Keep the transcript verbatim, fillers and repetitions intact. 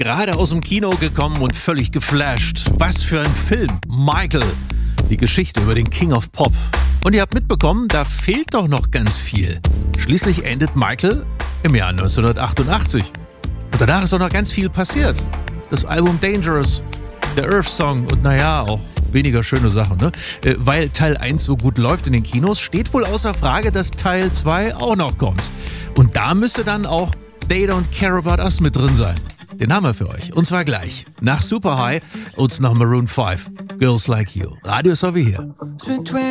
gerade aus dem Kino gekommen und völlig geflasht. Was für ein Film. Michael. Die Geschichte über den King of Pop. Und ihr habt mitbekommen, da fehlt doch noch ganz viel. Schließlich endet Michael im Jahr neunzehnhundertachtundachtzig. Und danach ist auch noch ganz viel passiert. Das Album Dangerous, der Earth Song und naja, auch weniger schöne Sachen, ne? Äh, weil Teil eins so gut läuft in den Kinos, steht wohl außer Frage, dass Teil zwei auch noch kommt. Und da müsste dann auch They Don't Care About Us mit drin sein. Den haben wir für euch. Und zwar gleich. Nach Super High und nach Maroon five. Girls Like You. Radio ist wie hier.